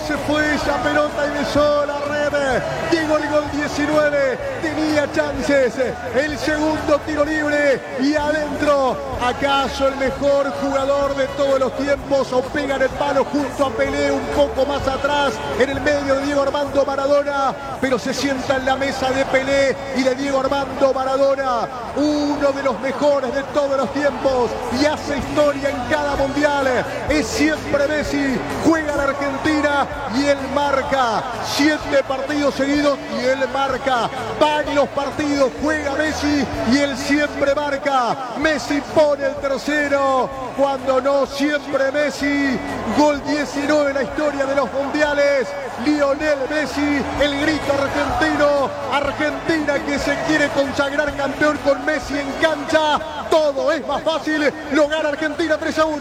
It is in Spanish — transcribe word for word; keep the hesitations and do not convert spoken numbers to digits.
se fue esa pelota y besó la red. Llegó el gol diecinueve, tenía chances. El segundo tiro libre y adentro. ¿Acaso el mejor jugador de todos los tiempos? O pega en el palo junto a Pelé, un poco más atrás, en el medio de Diego Armando Maradona, pero se sienta en la mesa de Pelé y de Diego Armando Maradona, uno de los mejores de todos los tiempos y hace historia en cada mundial. Es siempre Messi, juega la Argentina y él marca siete partidos seguidos y él marca varios partidos, juega Messi y él siempre marca. Messi pone el tercero, cuando no siempre Messi. Gol diecinueve en la historia de los mundiales. Lionel Messi, el grito argentino. Argentina que se quiere consagrar campeón con Messi en cancha. Todo es más fácil. Lo gana Argentina tres a uno.